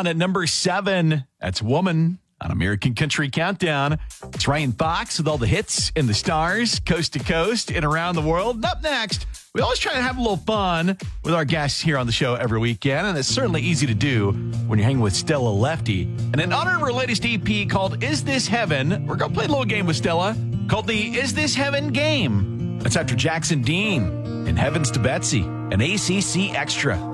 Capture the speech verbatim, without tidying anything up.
on at number seven. That's Woman on American Country Countdown. It's Ryan Fox with all the hits and the stars, coast to coast and around the world. And up next, we always try to have a little fun with our guests here on the show every weekend, and it's certainly easy to do when you're hanging with Stella Lefty. And in honor of her latest E P called Is This Heaven, we're going to play a little game with Stella called the Is This Heaven game. That's after Jackson Dean and Heavens to Betsy, an A C C Extra.